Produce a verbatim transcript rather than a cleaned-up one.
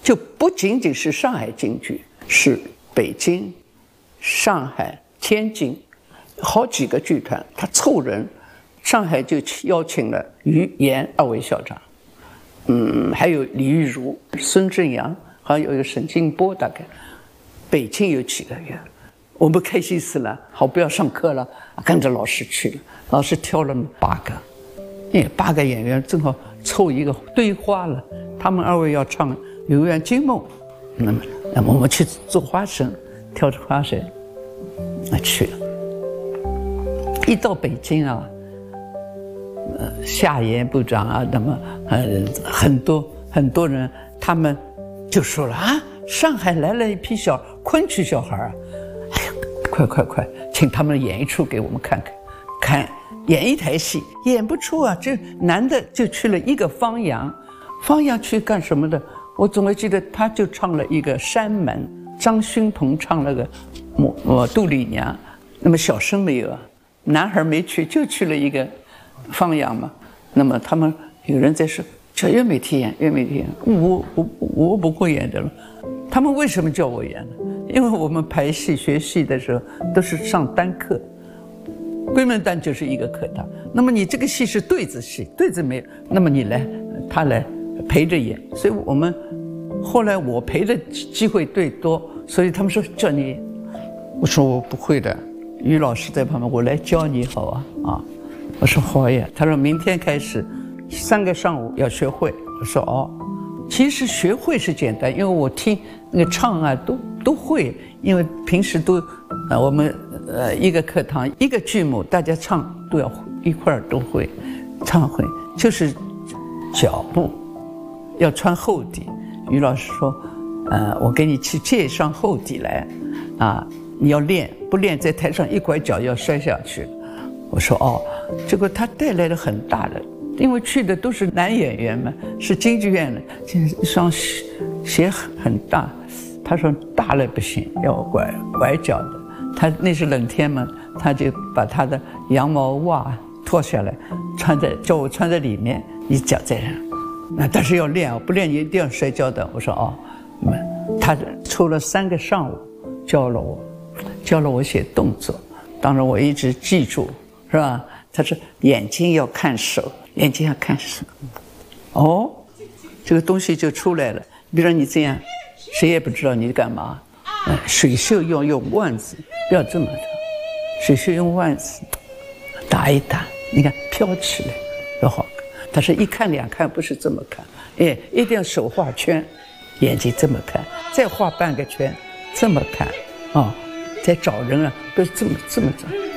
就不仅仅是上海京剧，是北京、上海、天津好几个剧团，他凑人，上海就邀请了于岩二位校长，嗯，还有李玉茹、孙正阳，还有一个沈金波，大概北京有几个月，我们开心死了，好不要上课了，跟着老师去了，老师挑了八个，哎，八个演员正好凑一个堆花了，他们二位要唱《游园惊梦》，那么那么我们去做花绳，跳着花绳，啊去了。一到北京啊，呃，夏言部长啊，那么呃很多很多人，他们就说了啊，上海来了一批小昆曲小孩啊，哎呀，快快快，请他们演一出给我们看看，看演一台戏，演不出啊，这男的就去了一个方洋，方洋去干什么的？我总会记得，他就唱了一个《山门》，张勋鹏唱了个我我杜丽娘，那么小生没有啊。男孩没去，就去了一个方洋嘛。那么他们有人在说叫岳美缇演，岳美缇演，我我我不会演的了。他们为什么叫我演呢？因为我们排戏学戏的时候都是上单课，闺门单就是一个课堂。那么你这个戏是对子戏，对子没有，那么你来，他来陪着演。所以我们后来我陪的机会最多，所以他们说叫你，我说我不会的。于老师在旁边，我来教你好啊啊！我说好呀。他说明天开始，三个上午要学会。我说哦，其实学会是简单，因为我听那个唱啊都都会，因为平时都，呃，我们呃一个课堂一个剧目，大家唱都要一块儿都会，唱会就是脚步要穿厚底。于老师说，呃，我给你去借一双厚底来，啊。你要练，不练在台上一拐脚要摔下去。我说哦，结果他带来了很大的，因为去的都是男演员嘛，是京剧院的，一双鞋很大。他说大了不行，要拐拐脚的。他那是冷天嘛，他就把他的羊毛袜脱下来，穿在叫我穿在里面，你脚在上。那但是要练啊，不练你一定要摔跤的。我说哦，他抽了三个上午教了我。教了我写动作，当然我一直记住，是吧？他说眼睛要看手，眼睛要看手，哦，这个东西就出来了。比如说你这样，谁也不知道你干嘛。嗯，水袖要用腕子，不要这么的，水袖用腕子打一打，你看飘起来，多好。他说一看两看不是这么看，哎，一定要手画圈，眼睛这么看，再画半个圈，这么看，啊、哦。在找人啊，都是这么这么找。